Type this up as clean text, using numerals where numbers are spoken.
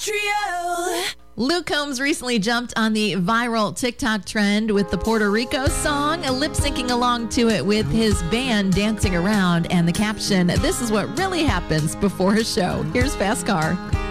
Trio. Luke Combs recently jumped on the viral TikTok trend with the Puerto Rico song, lip-syncing along to it with his band dancing around, and the caption, "This is what really happens before a show." Here's Fast Car.